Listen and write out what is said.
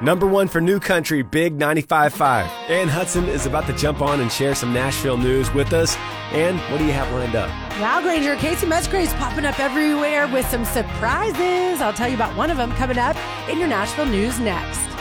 Number one for New Country, Big 95.5. Ann Hudson is about to jump on and share some Nashville news with us. Ann, what do you have lined up? Wow, Granger, Casey Musgrave's popping up everywhere with some surprises. I'll tell you about one of them coming up in your Nashville news next.